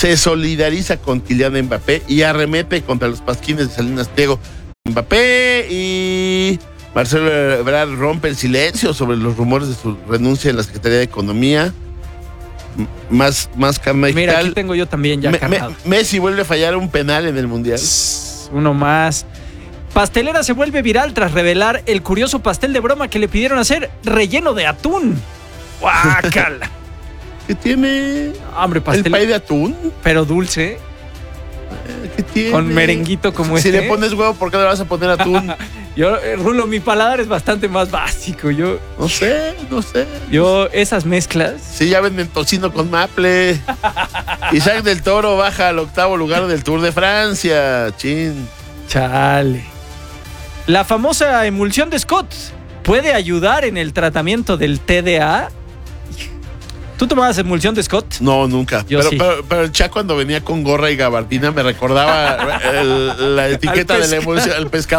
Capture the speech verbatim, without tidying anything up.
se solidariza con Kylian Mbappé y arremete contra los pasquines de Salinas Pliego. Mbappé y Marcelo Ebrard rompe el silencio sobre los rumores de su renuncia en la Secretaría de Economía. Más, más karma digital. Mira, aquí tengo yo también ya Me, cargado. Me, Messi vuelve a fallar un penal en el Mundial. Uno más. Pastelera se vuelve viral tras revelar el curioso pastel de broma que le pidieron hacer relleno de atún. ¡Guácala! ¿Qué tiene? Hombre, pastel. ¿El pay de atún? Pero dulce. ¿Qué tiene? Con merenguito como si este. Si le pones huevo, ¿por qué le vas a poner atún? Yo, Rulo, mi paladar es bastante más básico. Yo no sé, no sé. Yo, esas mezclas. Sí, ya venden tocino con maple. Isaac del Toro baja al octavo lugar del Tour de Francia. Chin. Chale. La famosa emulsión de Scott puede ayudar en el tratamiento del T D A. ¿Tú tomabas emulsión de Scott? No, nunca. Yo pero, sí. pero, pero el Cha cuando venía con gorra y gabardina me recordaba el, la etiqueta de la emulsión, el pescado.